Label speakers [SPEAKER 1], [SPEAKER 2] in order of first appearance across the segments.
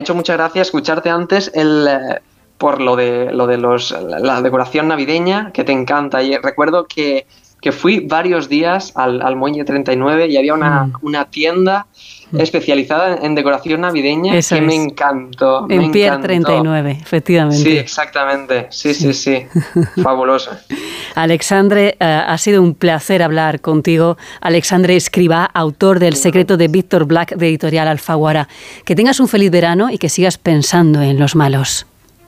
[SPEAKER 1] hecho mucha gracia escucharte antes por lo de la decoración navideña, que te encanta. Y recuerdo que fui varios días al Muelle 39 y había una tienda especializada en decoración navideña. Eso que me encantó.
[SPEAKER 2] En Pier 39, efectivamente.
[SPEAKER 1] Sí, exactamente. Sí. Fabuloso.
[SPEAKER 2] Alexandre, ha sido un placer hablar contigo. Alexandre Escrivá, autor del Secreto de Víctor Black, de Editorial Alfaguara. Que tengas un feliz verano y que sigas pensando en los malos.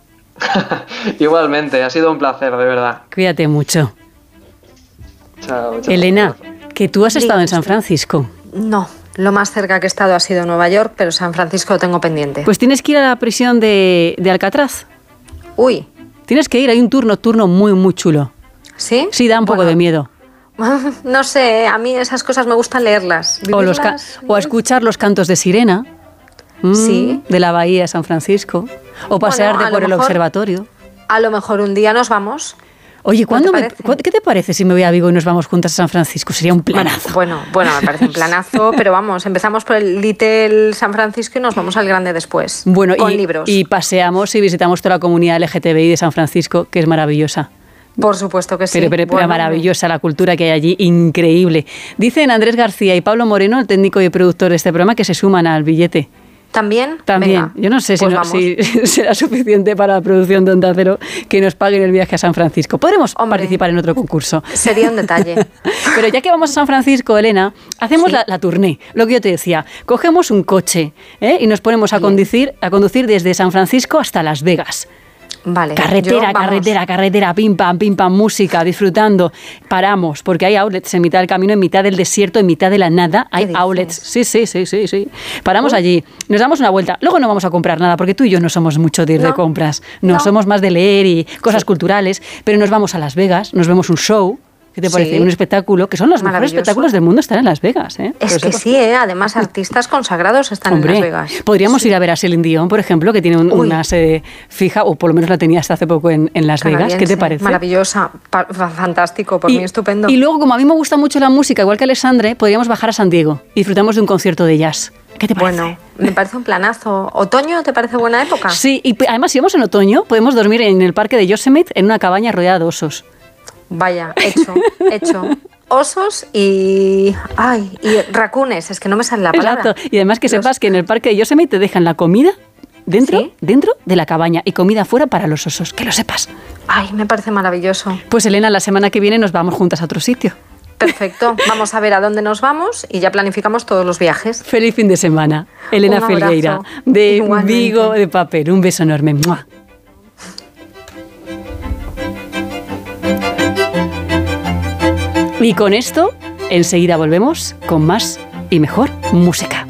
[SPEAKER 1] Igualmente, ha sido un placer, de verdad.
[SPEAKER 2] Cuídate mucho.
[SPEAKER 1] Chao.
[SPEAKER 2] Elena, que tú has estado en San Francisco.
[SPEAKER 3] No, lo más cerca que he estado ha sido Nueva York, pero San Francisco lo tengo pendiente.
[SPEAKER 2] Pues tienes que ir a la prisión de Alcatraz.
[SPEAKER 3] Uy.
[SPEAKER 2] Tienes que ir, hay un tour nocturno muy, muy chulo.
[SPEAKER 3] ¿Sí?
[SPEAKER 2] Sí, da un poco de miedo.
[SPEAKER 3] No sé, a mí esas cosas me gustan leerlas.
[SPEAKER 2] O escuchar los cantos de sirena. Sí. De la bahía de San Francisco. O pasearte por el observatorio.
[SPEAKER 3] A lo mejor un día nos vamos.
[SPEAKER 2] Oye, ¿qué te parece si me voy a Vigo y nos vamos juntas a San Francisco? Sería un planazo.
[SPEAKER 3] Bueno, me parece un planazo, pero vamos, empezamos por el Little San Francisco y nos vamos al grande después.
[SPEAKER 2] Bueno,
[SPEAKER 3] con libros.
[SPEAKER 2] Y paseamos y visitamos toda la comunidad LGTBI de San Francisco, que es maravillosa.
[SPEAKER 3] Por supuesto que sí.
[SPEAKER 2] Pero maravillosa la cultura que hay allí, increíble. Dicen Andrés García y Pablo Moreno, el técnico y productor de este programa, que se suman al billete.
[SPEAKER 3] ¿También?
[SPEAKER 2] Venga, yo no sé si será suficiente para la producción de Onda Cero que nos paguen el viaje a San Francisco. Podremos participar en otro concurso.
[SPEAKER 3] Sería un detalle.
[SPEAKER 2] Pero ya que vamos a San Francisco, Elena, hacemos la tournée. Lo que yo te decía, cogemos un coche y nos ponemos a conducir desde San Francisco hasta Las Vegas.
[SPEAKER 3] Vale.
[SPEAKER 2] Carretera, pim pam, música, disfrutando. Paramos, porque hay outlets en mitad del camino, en mitad del desierto, en mitad de la nada. Hay outlets. Sí. Paramos allí, nos damos una vuelta. Luego no vamos a comprar nada, porque tú y yo no somos mucho de ir de compras. No, somos más de leer y cosas culturales. Pero nos vamos a Las Vegas, nos vemos un show. ¿Qué te parece? Un espectáculo, que son los mejores espectáculos del mundo, están en Las Vegas.
[SPEAKER 3] Es que sí, además artistas consagrados están en Las Vegas.
[SPEAKER 2] Podríamos ir a ver a Celine Dion, por ejemplo, que tiene una sede fija, o por lo menos la tenía hasta hace poco en Las Vegas. ¿Qué te parece?
[SPEAKER 3] Maravillosa, fantástico, por mí estupendo.
[SPEAKER 2] Y luego, como a mí me gusta mucho la música, igual que Alexandre, podríamos bajar a San Diego y disfrutamos de un concierto de jazz. ¿Qué te parece?
[SPEAKER 3] Bueno, me parece un planazo. ¿Otoño te parece buena época?
[SPEAKER 2] Sí, y además si vamos en otoño, podemos dormir en el parque de Yosemite en una cabaña rodeada de osos.
[SPEAKER 3] Vaya, hecho. Osos y racunes, es que no me sale la palabra.
[SPEAKER 2] Exacto. Y además que sepas que en el parque de Yosemite te dejan la comida dentro de la cabaña y comida fuera para los osos, que lo sepas.
[SPEAKER 3] Ay, me parece maravilloso.
[SPEAKER 2] Pues Elena, la semana que viene nos vamos juntas a otro sitio.
[SPEAKER 3] Perfecto, vamos a ver a dónde nos vamos y ya planificamos todos los viajes.
[SPEAKER 2] Feliz fin de semana. Elena Felgueira, de Igualmente. Vigo de Papel. Un beso enorme. ¡Mua! Y con esto, enseguida volvemos con más y mejor música.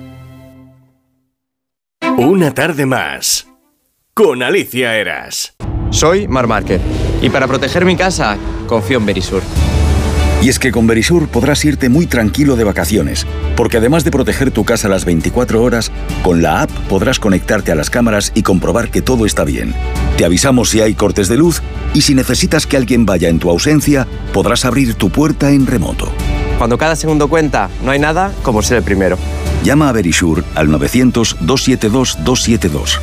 [SPEAKER 4] Una tarde más, con Alicia Eras.
[SPEAKER 5] Soy Marc Márquez, y para proteger mi casa, confío en Verisur.
[SPEAKER 6] Y es que con Verisur podrás irte muy tranquilo de vacaciones, porque además de proteger tu casa las 24 horas, con la app podrás conectarte a las cámaras y comprobar que todo está bien. Te avisamos si hay cortes de luz y si necesitas que alguien vaya en tu ausencia, podrás abrir tu puerta en remoto.
[SPEAKER 5] Cuando cada segundo cuenta, no hay nada como ser el primero.
[SPEAKER 6] Llama a Verisur al 900-272-272.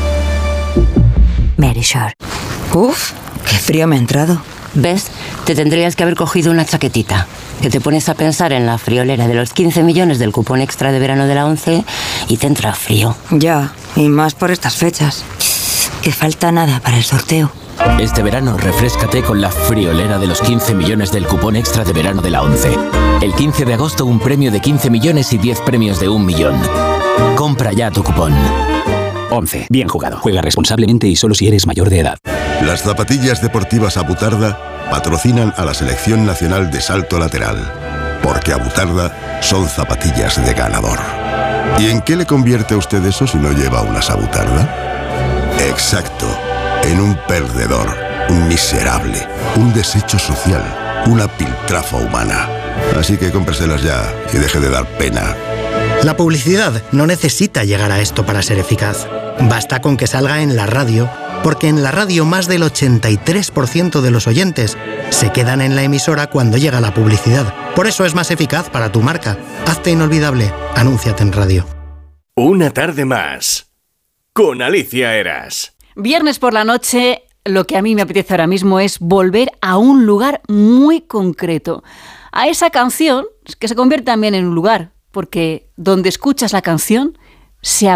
[SPEAKER 7] Verisur. Uf, qué frío me ha entrado. ¿Ves? Te tendrías que haber cogido una chaquetita. Que te pones a pensar en la friolera de los 15 millones del cupón extra de verano de la ONCE y te entra frío. Ya, y más por estas fechas. Que falta nada para el sorteo.
[SPEAKER 8] Este verano refréscate con la friolera de los 15 millones del cupón extra de verano de la ONCE. El 15 de agosto un premio de 15 millones y 10 premios de 1 millón. Compra ya tu cupón.
[SPEAKER 9] ONCE. Bien jugado. Juega responsablemente y solo si eres mayor de edad.
[SPEAKER 10] Las zapatillas deportivas Abutarda patrocinan a la Selección Nacional de Salto Lateral. Porque Abutarda son zapatillas de ganador. ¿Y en qué le convierte a usted eso si no lleva unas Abutarda? Exacto. En un perdedor, un miserable, un desecho social, una piltrafa humana. Así que cómpreselas ya y deje de dar pena.
[SPEAKER 11] La publicidad no necesita llegar a esto para ser eficaz. Basta con que salga en la radio, porque en la radio más del 83% de los oyentes se quedan en la emisora cuando llega la publicidad. Por eso es más eficaz para tu marca. Hazte inolvidable. Anúnciate en radio.
[SPEAKER 4] Una tarde más, con Alicia Eras.
[SPEAKER 2] Viernes por la noche, lo que a mí me apetece ahora mismo es volver a un lugar muy concreto. A esa canción que se convierte también en un lugar, porque donde escuchas la canción se